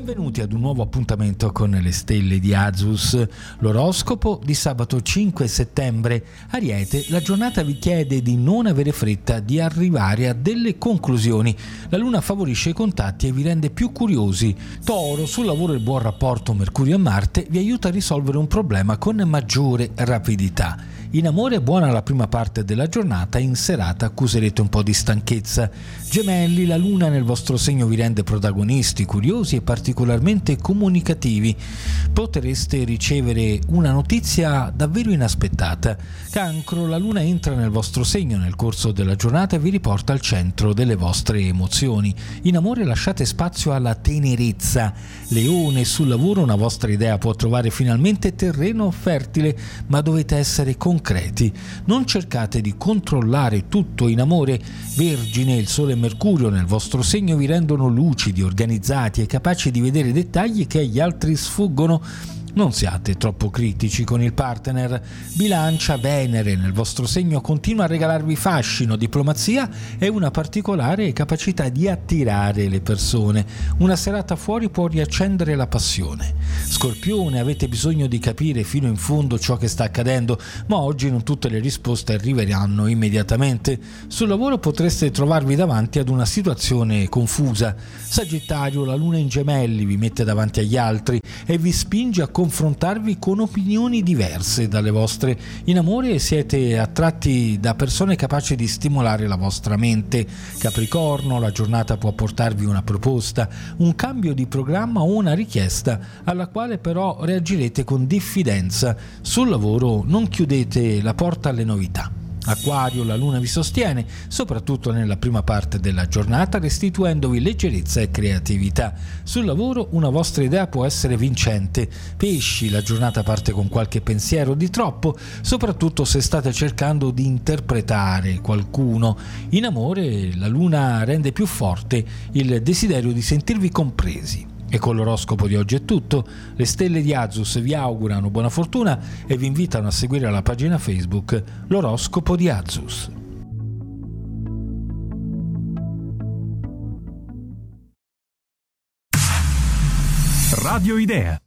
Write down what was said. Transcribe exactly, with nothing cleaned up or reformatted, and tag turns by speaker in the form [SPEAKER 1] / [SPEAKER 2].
[SPEAKER 1] Benvenuti ad un nuovo appuntamento con le stelle di Azus, l'oroscopo di sabato cinque settembre. Ariete, la giornata vi chiede di non avere fretta di arrivare a delle conclusioni. La luna favorisce i contatti e vi rende più curiosi. Toro, sul lavoro il buon rapporto Mercurio e Marte vi aiuta a risolvere un problema con maggiore rapidità. In amore è buona la prima parte della giornata, in serata accuserete un po' di stanchezza. Gemelli, la luna nel vostro segno vi rende protagonisti, curiosi e particolarmente comunicativi. Potreste ricevere una notizia davvero inaspettata. Cancro, la luna entra nel vostro segno nel corso della giornata e vi riporta al centro delle vostre emozioni. In amore lasciate spazio alla tenerezza. Leone, sul lavoro una vostra idea può trovare finalmente terreno fertile, ma dovete essere concreti. Non cercate di controllare tutto. In amore, Vergine, il Sole e Mercurio nel vostro segno vi rendono lucidi, organizzati e capaci di vedere dettagli che agli altri sfuggono. Non siate troppo critici con il partner. Bilancia, Venere nel vostro segno continua a regalarvi fascino, diplomazia e una particolare capacità di attirare le persone. Una serata fuori può riaccendere la passione. Scorpione, avete bisogno di capire fino in fondo ciò che sta accadendo, ma oggi non tutte le risposte arriveranno immediatamente. Sul lavoro potreste trovarvi davanti ad una situazione confusa. Sagittario, la luna in Gemelli vi mette davanti agli altri e vi spinge a confrontarvi con opinioni diverse dalle vostre. In amore siete attratti da persone capaci di stimolare la vostra mente. Capricorno, la giornata può portarvi una proposta, un cambio di programma o una richiesta alla quale però reagirete con diffidenza. Sul lavoro non chiudete la porta alle novità. Acquario, la luna vi sostiene, soprattutto nella prima parte della giornata, restituendovi leggerezza e creatività. Sul lavoro una vostra idea può essere vincente. Pesci, la giornata parte con qualche pensiero di troppo, soprattutto se state cercando di interpretare qualcuno. In amore la luna rende più forte il desiderio di sentirvi compresi. E con l'oroscopo di oggi è tutto. Le stelle di Azus vi augurano buona fortuna e vi invitano a seguire la pagina Facebook L'oroscopo di Azus.
[SPEAKER 2] Radio Idea.